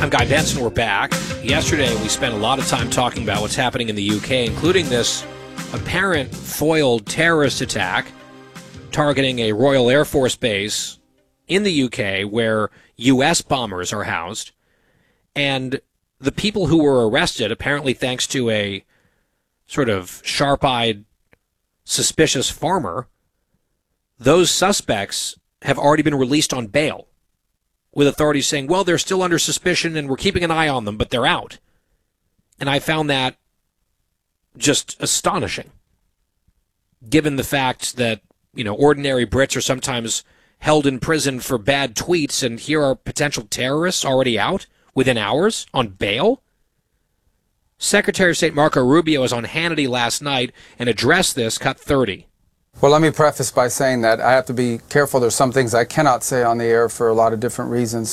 I'm Guy Benson. We're back. Yesterday, we spent a lot of time talking about what's happening in the UK, including this apparent foiled terrorist attack targeting a Royal Air Force base in the UK where U.S. bombers are housed. And the people who were arrested, apparently thanks to a sort of sharp-eyed, suspicious farmer, those suspects have already been released on bail, with authorities saying, well, they're still under suspicion and we're keeping an eye on them, but they're out. And I found that just astonishing, given the fact that, ordinary Brits are sometimes held in prison for bad tweets, and here are potential terrorists already out within hours on bail. Secretary of State Marco Rubio was on Hannity last night and addressed this, cut 30. Well, let me preface by saying that I have to be careful. There's some things I cannot say on the air for a lot of different reasons.